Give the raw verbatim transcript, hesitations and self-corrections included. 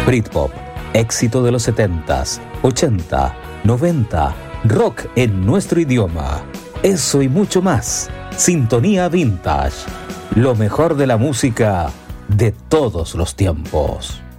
Britpop, éxito de los setentas, ochenta, noventa, rock en nuestro idioma. Eso y mucho más. Sintonía Vintage. Lo mejor de la música de todos los tiempos.